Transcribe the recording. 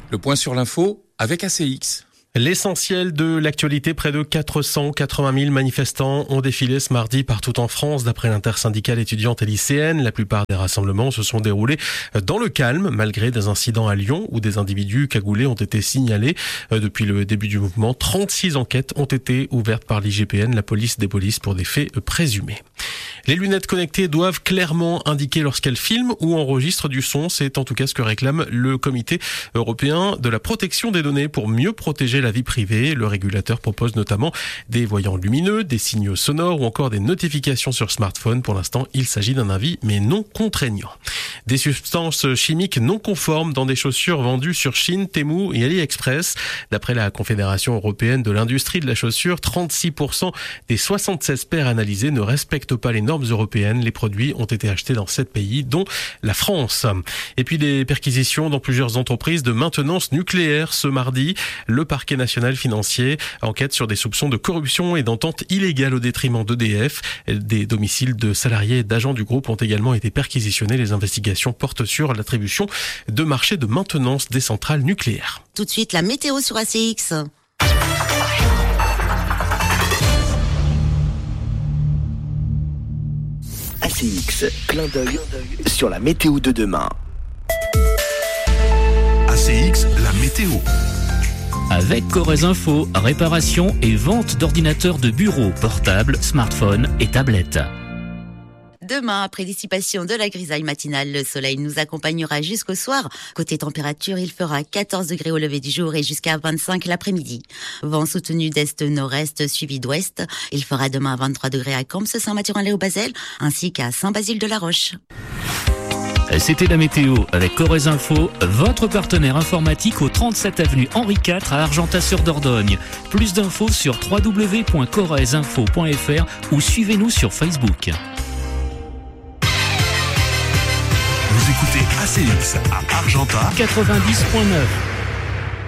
Le point sur l'info avec ACX. L'essentiel de l'actualité, près de 480 000 manifestants ont défilé ce mardi partout en France, d'après l'intersyndicale étudiante et lycéenne. La plupart des rassemblements se sont déroulés dans le calme, malgré des incidents à Lyon où des individus cagoulés ont été signalés. Depuis le début du mouvement, 36 enquêtes ont été ouvertes par l'IGPN, la police des polices, pour des faits présumés. Les lunettes connectées doivent clairement indiquer lorsqu'elles filment ou enregistrent du son. C'est en tout cas ce que réclame le Comité européen de la protection des données pour mieux protéger la vie privée. Le régulateur propose notamment des voyants lumineux, des signaux sonores ou encore des notifications sur smartphone. Pour l'instant, il s'agit d'un avis mais non contraignant. Des substances chimiques non conformes dans des chaussures vendues sur Chine, Temu et AliExpress. D'après la Confédération européenne de l'industrie de la chaussure, 36% des 76 paires analysées ne respectent pas les normes européennes. Les produits ont été achetés dans 7 pays, dont la France. Et puis des perquisitions dans plusieurs entreprises de maintenance nucléaire ce mardi. Le parquet national financier enquête sur des soupçons de corruption et d'entente illégale au détriment d'EDF. Des domiciles de salariés et d'agents du groupe ont également été perquisitionnés. Les investigations portent sur l'attribution de marchés de maintenance des centrales nucléaires. Tout de suite, la météo sur ACX. ACX, clin d'œil sur la météo de demain. ACX, la météo. Avec Corrèze Info, réparation et vente d'ordinateurs de bureau, portables, smartphones et tablettes. Demain, après dissipation de la grisaille matinale, le soleil nous accompagnera jusqu'au soir. Côté température, il fera 14 degrés au lever du jour et jusqu'à 25 l'après-midi. Vent soutenu d'est-nord-est suivi d'ouest. Il fera demain 23 degrés à Camps, Saint-Mathurin-Léo-Bazel, ainsi qu'à Saint-Basile-de-la-Roche. C'était la météo avec Corrèze Info, votre partenaire informatique au 37 avenue Henri IV à Argentat-sur-Dordogne. Plus d'infos sur www.corrèzeinfo.fr ou suivez-nous sur Facebook. Vous écoutez ACX à Argentat 90.9.